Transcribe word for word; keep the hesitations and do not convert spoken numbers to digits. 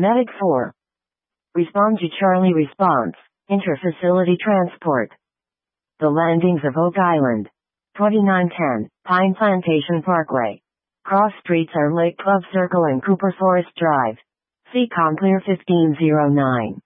Medic four. Respond to Charlie response. Interfacility transport. The landings of Oak Island. twenty-nine ten, Pine Plantation Parkway. Cross streets are Lake Club Circle and Cooper Forest Drive. See ComClear fifteen oh nine.